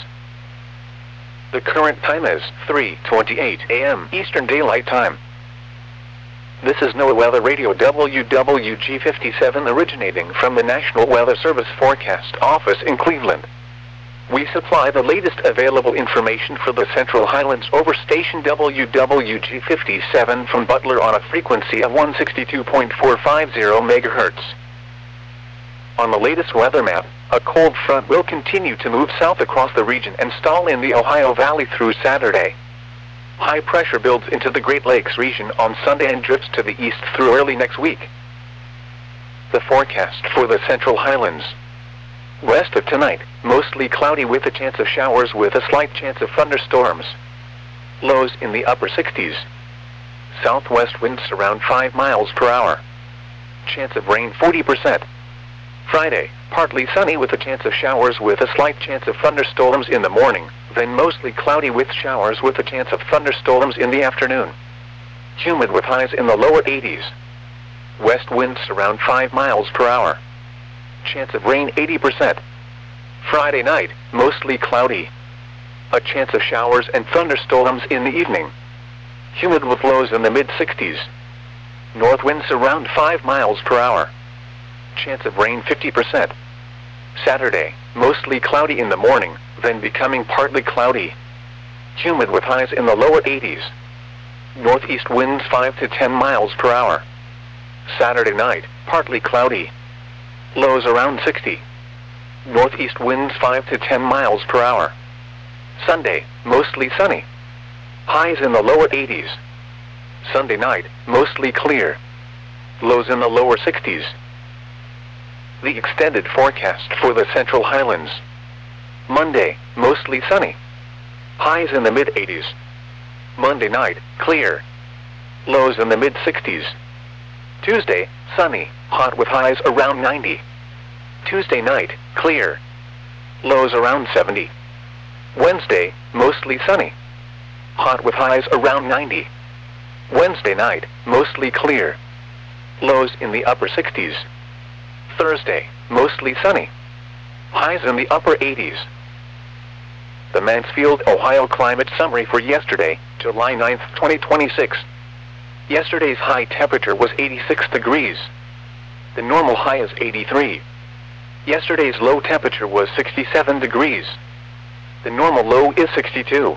The current time is 3:28 a.m. Eastern Daylight Time. This is NOAA Weather Radio WWG57 originating from the National Weather Service Forecast Office in Cleveland. We supply the latest available information for the Central Highlands over station WWG57 from Butler on a frequency of 162.450 MHz. On the latest weather map, a cold front will continue to move south across the region and stall in the Ohio Valley through Saturday. High pressure builds into the Great Lakes region on Sunday and drifts to the east through early next week. The forecast for the Central Highlands. West of tonight, mostly cloudy with a chance of showers with a slight chance of thunderstorms. Lows in the upper 60s. Southwest winds around 5 miles per hour. Chance of rain 40%. Friday, partly sunny with a chance of showers with a slight chance of thunderstorms in the morning, then mostly cloudy with showers with a chance of thunderstorms in the afternoon. Humid with highs in the lower 80s. West winds around 5 miles per hour. Chance of rain 80%. Friday night, mostly cloudy. A chance of showers and thunderstorms in the evening. Humid with lows in the mid-60s. North winds around 5 miles per hour. Chance of rain 50%. Saturday, mostly cloudy in the morning, then becoming partly cloudy. Humid with highs in the lower 80s. Northeast winds 5 to 10 miles per hour. Saturday night, partly cloudy. Lows around 60. Northeast winds 5 to 10 miles per hour. Sunday, mostly sunny. Highs in the lower 80s. Sunday night, mostly clear. Lows in the lower 60s. The extended forecast for the Central Highlands. Monday, mostly sunny. Highs in the mid-80s. Monday night, clear. Lows in the mid-60s. Tuesday, sunny, hot with highs around 90. Tuesday night, clear. Lows around 70. Wednesday, mostly sunny. Hot with highs around 90. Wednesday night, mostly clear. Lows in the upper 60s. Thursday, mostly sunny. Highs in the upper 80s. The Mansfield, Ohio climate summary for yesterday, July 9, 2026. Yesterday's high temperature was 86 degrees. The normal high is 83. Yesterday's low temperature was 67 degrees. The normal low is 62.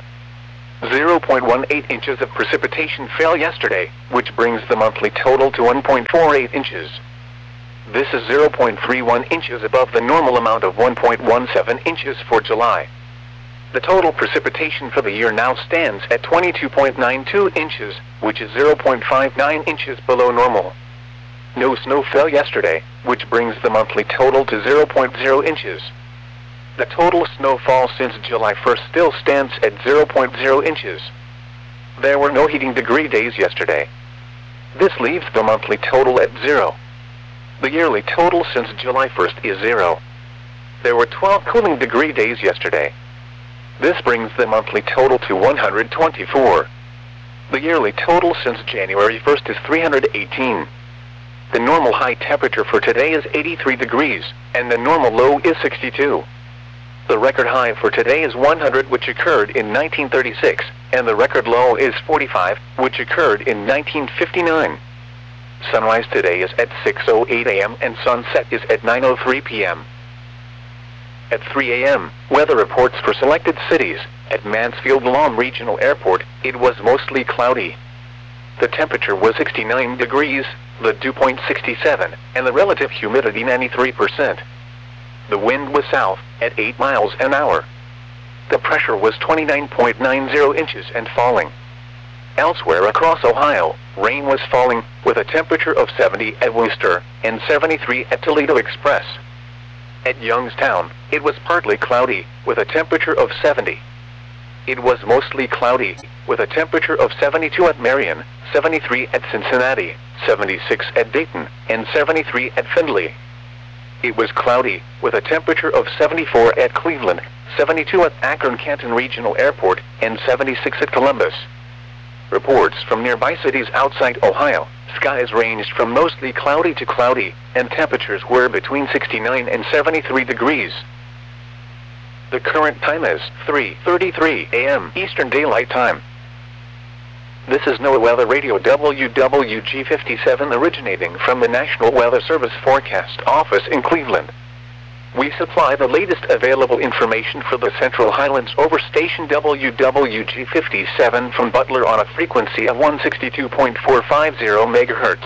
0.18 inches of precipitation fell yesterday, which brings the monthly total to 1.48 inches. This is 0.31 inches above the normal amount of 1.17 inches for July. The total precipitation for the year now stands at 22.92 inches, which is 0.59 inches below normal. No snow fell yesterday, which brings the monthly total to 0.0 inches. The total snowfall since July 1st still stands at 0.0 inches. There were no heating degree days yesterday. This leaves the monthly total at 0. The yearly total since July 1st is 0. There were 12 cooling degree days yesterday. This brings the monthly total to 124. The yearly total since January 1st is 318. The normal high temperature for today is 83 degrees, and the normal low is 62. The record high for today is 100, which occurred in 1936, and the record low is 45, which occurred in 1959. Sunrise today is at 6:08 a.m. and sunset is at 9:03 p.m. At 3 a.m., weather reports for selected cities. At Mansfield Lawn Regional Airport, it was mostly cloudy. The temperature was 69 degrees, the dew point 67, and the relative humidity 93%. The wind was south, at 8 miles an hour. The pressure was 29.90 inches and falling. Elsewhere across Ohio, rain was falling, with a temperature of 70 at Wooster, and 73 at Toledo Express. At Youngstown, it was partly cloudy, with a temperature of 70. It was mostly cloudy, with a temperature of 72 at Marion, 73 at Cincinnati, 76 at Dayton, and 73 at Findlay. It was cloudy, with a temperature of 74 at Cleveland, 72 at Akron-Canton Regional Airport, and 76 at Columbus. Reports from nearby cities outside Ohio, skies ranged from mostly cloudy to cloudy, and temperatures were between 69 and 73 degrees. The current time is 3:33 a.m. Eastern Daylight Time. This is NOAA Weather Radio WWG57 originating from the National Weather Service Forecast Office in Cleveland. We supply the latest available information for the Central Highlands over station WWG57 from Butler on a frequency of 162.450 MHz.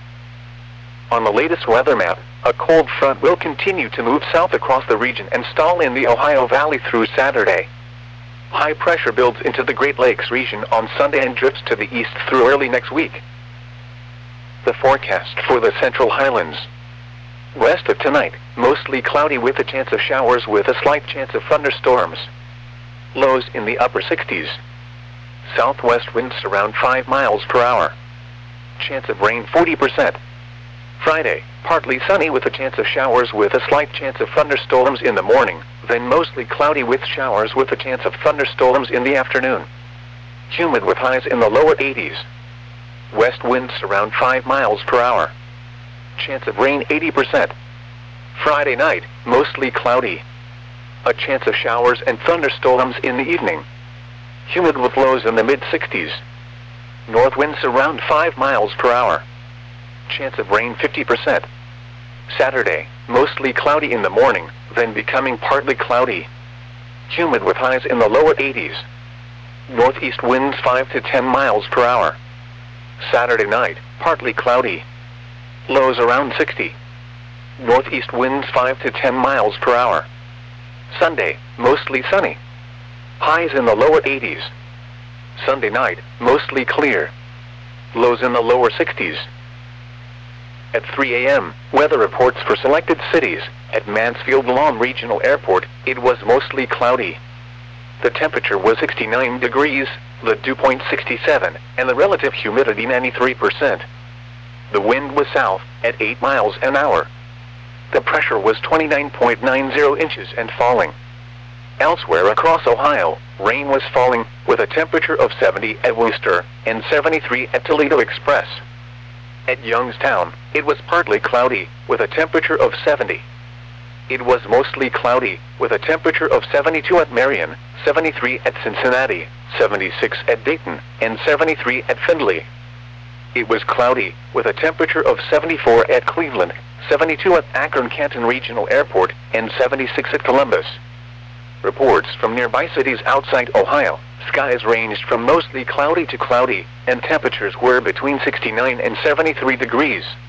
On the latest weather map, a cold front will continue to move south across the region and stall in the Ohio Valley through Saturday. High pressure builds into the Great Lakes region on Sunday and drifts to the east through early next week. The forecast for the Central Highlands. West of tonight, mostly cloudy with a chance of showers with a slight chance of thunderstorms. Lows in the upper 60s. Southwest winds around 5 miles per hour. Chance of rain 40%. Friday, partly sunny with a chance of showers with a slight chance of thunderstorms in the morning, then mostly cloudy with showers with a chance of thunderstorms in the afternoon. Humid with highs in the lower 80s. West winds around 5 miles per hour. Chance of rain 80%. Friday night, mostly cloudy. A chance of showers and thunderstorms in the evening. Humid with lows in the mid-60s. North winds around 5 miles per hour. Chance of rain 50%. Saturday, mostly cloudy in the morning, then becoming partly cloudy. Humid with highs in the lower 80s. Northeast winds 5 to 10 miles per hour. Saturday night, partly cloudy. Lows around 60. Northeast winds 5 to 10 miles per hour. Sunday, mostly sunny. Highs in the lower 80s. Sunday night, mostly clear. Lows in the lower 60s. At 3 a.m., weather reports for selected cities. At Mansfield Lawn Regional Airport, it was mostly cloudy. The temperature was 69 degrees, the dew point 67, and the relative humidity 93%. The wind was south, at 8 miles an hour. The pressure was 29.90 inches and falling. Elsewhere across Ohio, rain was falling, with a temperature of 70 at Wooster, and 73 at Toledo Express. At Youngstown, it was partly cloudy, with a temperature of 70. It was mostly cloudy, with a temperature of 72 at Marion, 73 at Cincinnati, 76 at Dayton, and 73 at Findlay. It was cloudy, with a temperature of 74 at Cleveland, 72 at Akron-Canton Regional Airport, and 76 at Columbus. Reports from nearby cities outside Ohio, skies ranged from mostly cloudy to cloudy, and temperatures were between 69 and 73 degrees.